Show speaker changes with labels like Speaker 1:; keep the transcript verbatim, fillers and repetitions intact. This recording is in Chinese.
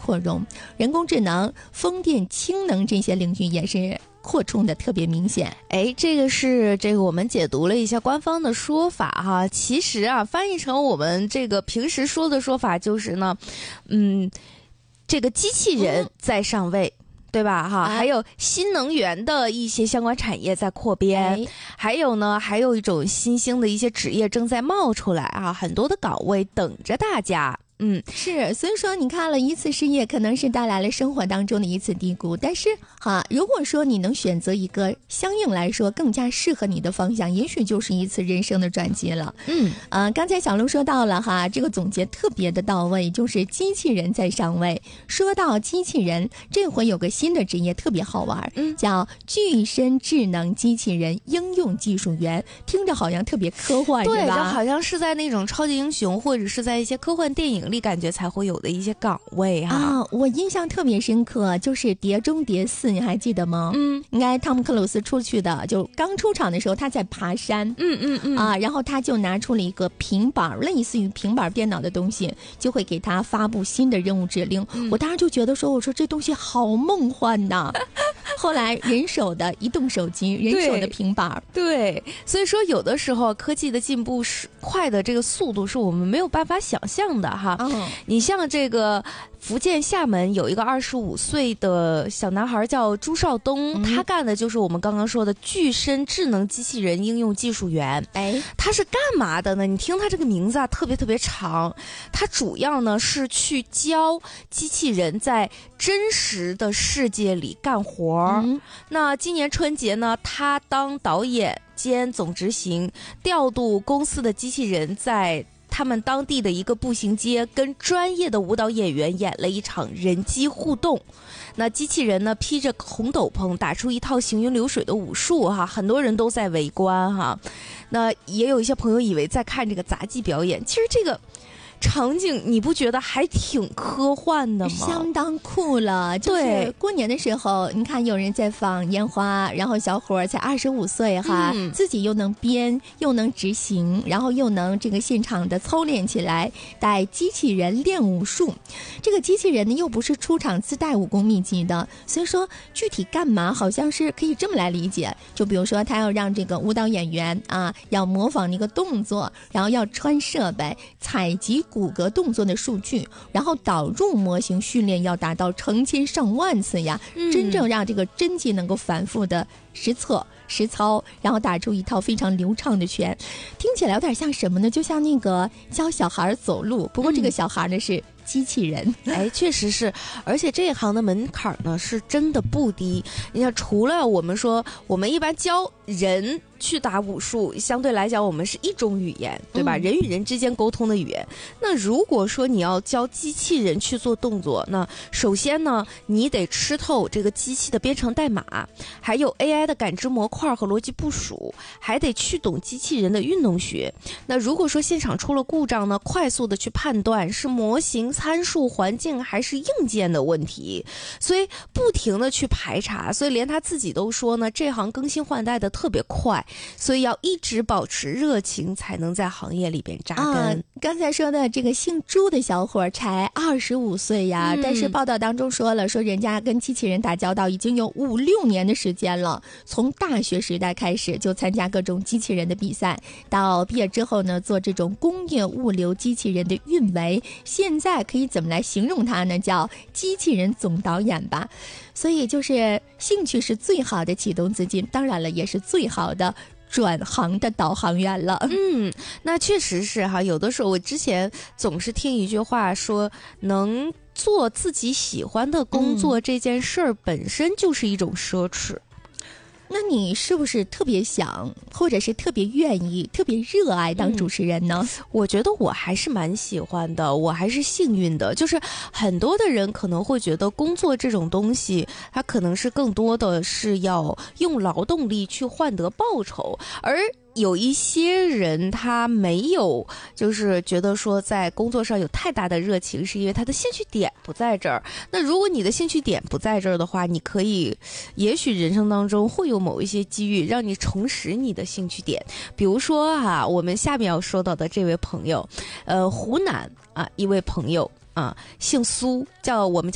Speaker 1: 扩容，人工智能、风电、氢能这些领域也是扩充的特别明显。
Speaker 2: 哎，这个是这个我们解读了一下官方的说法哈。其实啊，翻译成我们这个平时说的说法就是呢，嗯，这个机器人在上位。嗯对吧哈、哎，还有新能源的一些相关产业在扩编、哎、还有呢还有一种新兴的一些职业正在冒出来啊，很多的岗位等着大家。嗯，
Speaker 1: 是，所以说你看了一次失业可能是带来了生活当中的一次低谷，但是哈，如果说你能选择一个相应来说更加适合你的方向，也许就是一次人生的转机了。
Speaker 2: 嗯，
Speaker 1: 呃，刚才小龙说到了哈，这个总结特别的到位，就是机器人在上位。说到机器人，这回有个新的职业特别好玩，嗯，叫具身智能机器人应用技术员，听着好像特别科幻，
Speaker 2: 对
Speaker 1: 吧？
Speaker 2: 就好像是在那种超级英雄或者是在一些科幻电影里感觉才会有的一些岗位哈、
Speaker 1: 啊，我印象特别深刻，就是《碟中谍四》，你还记得吗？
Speaker 2: 嗯，
Speaker 1: 应该汤姆克鲁斯出去的，就刚出场的时候他在爬山，
Speaker 2: 嗯嗯嗯
Speaker 1: 啊，然后他就拿出了一个平板，类似于平板电脑的东西，就会给他发布新的任务指令。嗯、我当时就觉得说，我说这东西好梦幻呐。后来人手的移动手机，人手的平板，
Speaker 2: 对，所以说有的时候科技的进步是快的，这个速度是我们没有办法想象的哈。
Speaker 1: 嗯，
Speaker 2: 你像这个福建厦门有一个二十五岁的小男孩叫朱少东、嗯，他干的就是我们刚刚说的具身智能机器人应用技术员。
Speaker 1: 哎，
Speaker 2: 他是干嘛的呢？你听他这个名字啊，特别特别长。他主要呢是去教机器人在真实的世界里干活。嗯、那今年春节呢，他当导演兼总执行，调度公司的机器人在他们当地的一个步行街跟专业的舞蹈演员演了一场人机互动。那机器人呢披着红斗篷，打出一套行云流水的武术哈，很多人都在围观哈。那也有一些朋友以为在看这个杂技表演，其实这个场景你不觉得还挺科幻的吗？
Speaker 1: 相当酷了。就是过年的时候，你看有人在放烟花，然后小伙才二十五岁哈、嗯，自己又能编又能执行，然后又能这个现场的操练起来，带机器人练武术。这个机器人呢又不是出场自带武功秘籍的，所以说具体干嘛好像是可以这么来理解。就比如说他要让这个舞蹈演员啊要模仿一个动作，然后要穿设备采集骨骼动作的数据，然后导入模型训练，要达到成千上万次呀、嗯、真正让这个真机能够反复的实测实操，然后打出一套非常流畅的拳。听起来有点像什么呢？就像那个教小孩走路，不过这个小孩呢是机器人。
Speaker 2: 哎，确实是，而且这一行的门槛呢是真的不低。你看，除了我们说我们一般教人去打武术，相对来讲我们是一种语言，对吧、嗯、人与人之间沟通的语言。那如果说你要教机器人去做动作，那首先呢你得吃透这个机器的编程代码，还有 A I 的感知模块和逻辑部署，还得去懂机器人的运动学。那如果说现场出了故障呢，快速的去判断是模型参数环境还是硬件的问题，所以不停的去排查。所以连他自己都说呢，这行更新换代的特别快，所以要一直保持热情，才能在行业里边扎根、啊、
Speaker 1: 刚才说的这个姓朱的小伙才二十五岁呀、嗯、但是报道当中说了，说人家跟机器人打交道已经有五六年的时间了，从大学时代开始就参加各种机器人的比赛，到毕业之后呢做这种工业物流机器人的运维，现在可以怎么来形容它呢？叫机器人总导演吧。所以就是兴趣是最好的启动资金，当然了也是最好的转行的导航员了。
Speaker 2: 嗯，那确实是哈。有的时候我之前总是听一句话说，能做自己喜欢的工作、嗯、这件事儿本身就是一种奢侈。
Speaker 1: 那你是不是特别想，或者是特别愿意，特别热爱当主持人呢？
Speaker 2: 嗯、我觉得我还是蛮喜欢的，我还是幸运的。就是很多的人可能会觉得工作这种东西，它可能是更多的是要用劳动力去换得报酬，而有一些人他没有就是觉得说在工作上有太大的热情，是因为他的兴趣点不在这儿。那如果你的兴趣点不在这儿的话，你可以也许人生当中会有某一些机遇让你重拾你的兴趣点。比如说啊，我们下面要说到的这位朋友，呃，湖南啊一位朋友啊，姓苏，叫我们